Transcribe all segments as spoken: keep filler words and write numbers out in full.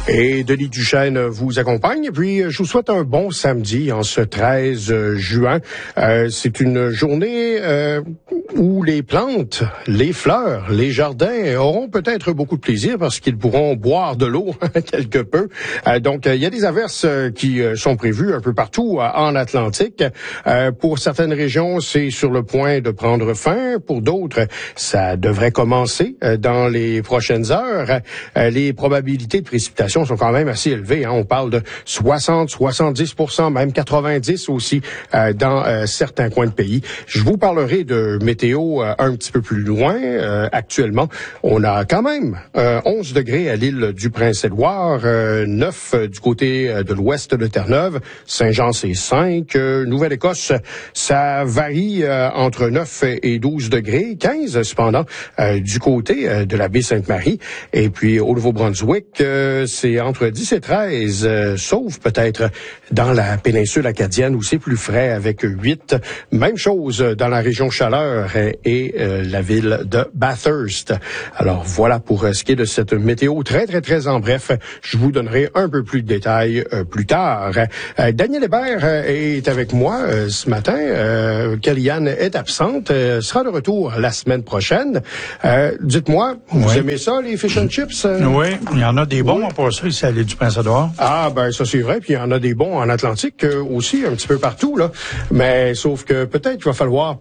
Et Denis Duchesne vous accompagne. Et puis, je vous souhaite un bon samedi en ce treize juin. Euh, c'est une journée euh, où les plantes, les fleurs, les jardins auront peut-être beaucoup de plaisir parce qu'ils pourront boire de l'eau quelque peu. Euh, donc, il y a des averses qui sont prévues un peu partout en Atlantique. Euh, pour certaines régions, c'est sur le point de prendre fin. Pour d'autres, ça devrait commencer dans les prochaines heures. Euh, les probabilités de précipitation sont quand même assez élevées. Hein. On parle de soixante, soixante-dix pour cent, même quatre-vingt-dix aussi euh, dans euh, certains coins de pays. Je vous parlerai de météo euh, un petit peu plus loin. Euh, actuellement, on a quand même euh, onze degrés à l'île du Prince-Édouard, euh, neuf euh, du côté euh, de l'ouest de Terre-Neuve, Saint-Jean c'est cinq, euh, Nouvelle-Écosse, ça varie euh, entre neuf et douze degrés, quinze cependant euh, du côté euh, de la baie Sainte-Marie. Et puis au Nouveau-Brunswick, euh, c'est entre dix et treize, euh, sauf peut-être dans la péninsule acadienne où c'est plus frais avec huit. Même chose dans la région Chaleur et, et euh, la ville de Bathurst. Alors voilà pour euh, ce qui est de cette météo très, très, très en bref. Je vous donnerai un peu plus de détails euh, plus tard. Euh, Daniel Hébert euh, est avec moi euh, ce matin. Euh, Kellyanne est absente, euh, sera de retour la semaine prochaine. Euh, dites-moi, vous oui. aimez ça, les fish and chips? Euh? Oui, il y en a des bons, oui. Pour ça, ici à l'île du Prince-Édouard. Ah, ben ça c'est vrai, puis il y en a des bons en Atlantique euh, aussi, un petit peu partout, là. Mais sauf que peut-être qu'il va falloir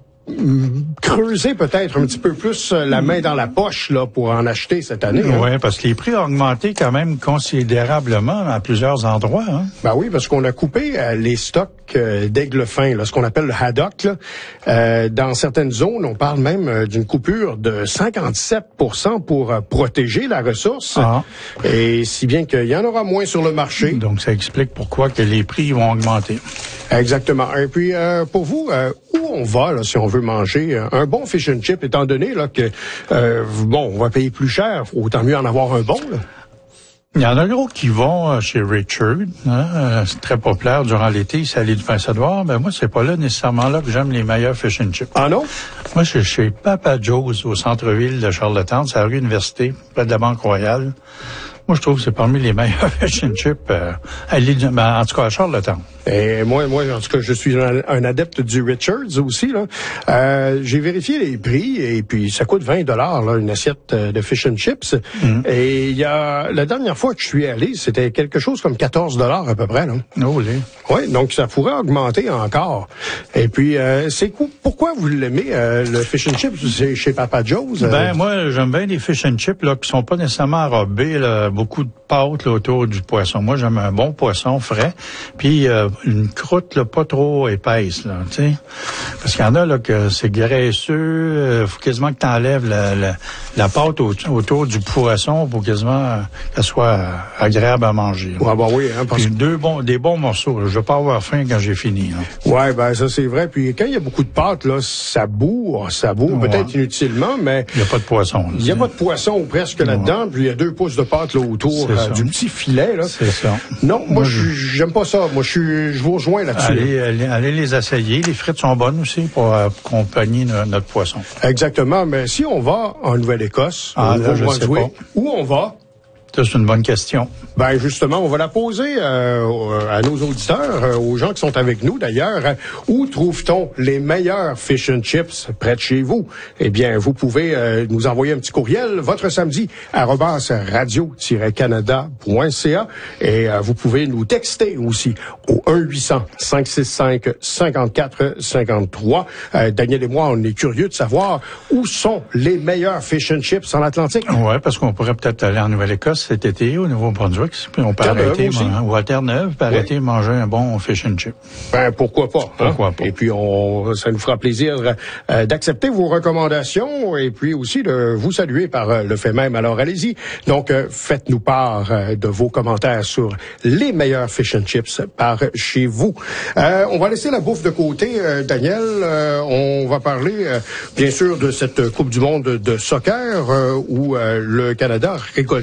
creuser peut-être un petit peu plus la main dans la poche là pour en acheter cette année. Oui, hein. Parce que les prix ont augmenté quand même considérablement à plusieurs endroits. Hein. Ben oui, parce qu'on a coupé euh, les stocks euh, d'aigle fin, là, ce qu'on appelle le haddock. Là. Euh, dans certaines zones, on parle même euh, d'une coupure de cinquante-sept pour cent pour euh, protéger la ressource. Ah. Et si bien qu'il y en aura moins sur le marché. Donc ça explique pourquoi que les prix vont augmenter. Exactement. Et puis euh, pour vous, euh, où on va là, si on veut manger un bon fish and chip, étant donné là que euh, bon, on va payer plus cher, autant mieux en avoir un bon. Là. Il y en a gros qui vont chez Richard, hein, c'est très populaire durant l'été, c'est à l'île du Prince-Édouard, mais moi c'est pas là nécessairement là que j'aime les meilleurs fish and chips. Ah non? Moi je suis chez Papa Joe's au centre-ville de Charlottetown, c'est à la rue Université, près de la Banque Royale. Moi, je trouve que c'est parmi les meilleurs fish and chips euh, à l'île, ben, en tout cas à Charlottetown. Et moi, moi, en tout cas, je suis un, un adepte du Richards aussi. Là, euh, j'ai vérifié les prix et puis ça coûte vingt dollars là, une assiette de fish and chips. Mm. Et il y a la dernière fois que je suis allé, c'était quelque chose comme quatorze dollars à peu près. Là. Oh, les. Oui, donc ça pourrait augmenter encore. Et puis, euh, c'est quoi, pourquoi vous l'aimez euh, le fish and chips c'est chez Papa Joe's? Euh... Ben moi, j'aime bien les fish and chips là qui sont pas nécessairement enrobés, là, beaucoup de pâte là, autour du poisson. Moi, j'aime un bon poisson frais, puis euh, une croûte là, pas trop épaisse, là, tu sais. Parce qu'il y en a là que c'est graisseux, euh, faut quasiment que t'enlèves la, la, la pâte au, autour du poisson pour quasiment euh, qu'elle soit agréable à manger. Ouais, ben oui, hein, parce puis deux bons, des bons morceaux. Là. Je veux pas avoir faim quand j'ai fini. Là. Ouais, ben ça c'est vrai. Puis quand il y a beaucoup de pâte là, ça boue, ça boue ouais. peut-être inutilement, mais il y a pas de poisson. Il y a pas de poisson ou presque ouais. là-dedans. Puis il y a deux pouces de pâte là autour euh, du petit filet là. C'est ça. Non, moi, moi je j'aime pas ça. Moi, je suis, je vous rejoins là-dessus. Allez, allez, allez les essayer. Les frites sont bonnes aussi pour euh, accompagner no, notre poisson. Exactement. Mais si on va en Nouvelle-Écosse, ah, là, je sais pas. Où on va? Ça, c'est une bonne question. Ben justement, on va la poser euh, à nos auditeurs, euh, aux gens qui sont avec nous d'ailleurs. Où trouve-t-on les meilleurs fish and chips près de chez vous? Eh bien, vous pouvez euh, nous envoyer un petit courriel, votre samedi, arobase radio tiret canada point c a et euh, vous pouvez nous texter aussi au un huit cents, cinq six cinq, cinq quatre cinq trois. Euh, Daniel et moi, on est curieux de savoir où sont les meilleurs fish and chips en Atlantique. Ouais, parce qu'on pourrait peut-être aller en Nouvelle-Écosse cet été au Nouveau-Brunswick, puis on peut arrêter, man, ou à Terre-Neuve, puis arrêter de manger un bon fish and chip. Ben pourquoi pas. Hein? Pourquoi pas. Et puis on, ça nous fera plaisir euh, d'accepter vos recommandations et puis aussi de vous saluer par euh, le fait même. Alors allez-y. Donc euh, faites-nous part euh, de vos commentaires sur les meilleurs fish and chips par chez vous. Euh, on va laisser la bouffe de côté, euh, Daniel. Euh, on va parler euh, bien sûr de cette Coupe du monde de soccer euh, où euh, le Canada a récolté son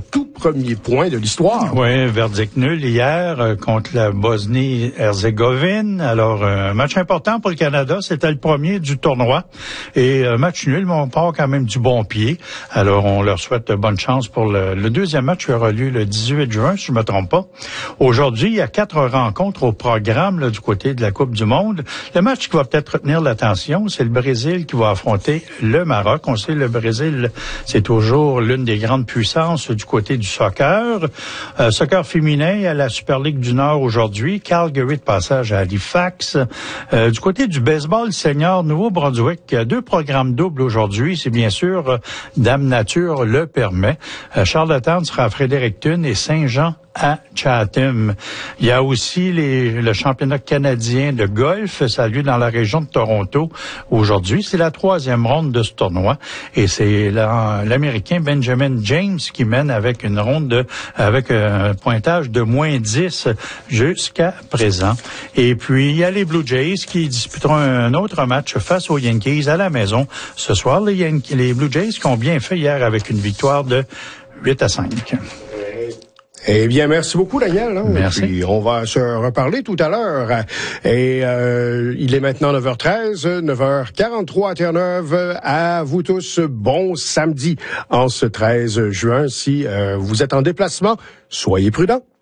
tout premier point de l'histoire. Oui, verdict nul hier euh, contre la Bosnie-Herzégovine. Alors, un match important pour le Canada. C'était le premier du tournoi. Et euh, match nul, mais on part quand même du bon pied. Alors, on leur souhaite bonne chance pour le, le deuxième match qui aura lieu le dix-huit juin, si je me trompe pas. Aujourd'hui, il y a quatre rencontres au programme là, du côté de la Coupe du Monde. Le match qui va peut-être retenir l'attention, c'est le Brésil qui va affronter le Maroc. On sait, le Brésil, c'est toujours l'une des grandes puissances du côté du soccer. Euh, soccer féminin à la Super Ligue du Nord aujourd'hui. Calgary de passage à Halifax. Euh, du côté du baseball senior Nouveau-Brunswick, deux programmes doubles aujourd'hui. C'est bien sûr euh, Dame Nature le permet. Euh, Charlottetown sera à Fredericton et Saint-Jean à Chatham. Il y a aussi les, le championnat canadien de golf. Ça a lieu dans la région de Toronto aujourd'hui. C'est la troisième ronde de ce tournoi. Et c'est l'Américain Benjamin James qui mène avec une ronde de, avec un pointage de moins dix jusqu'à présent. Et puis, il y a les Blue Jays qui disputeront un autre match face aux Yankees à la maison. Ce soir, les, Yankees, les Blue Jays qui ont bien fait hier avec une victoire de huit à cinq. Eh bien, merci beaucoup, Daniel. Hein? Merci. Et puis, on va se reparler tout à l'heure. Et euh, il est maintenant neuf heures treize, neuf heures quarante-trois à Terre-Neuve. À vous tous, bon samedi en ce treize juin. Si euh, vous êtes en déplacement, soyez prudents.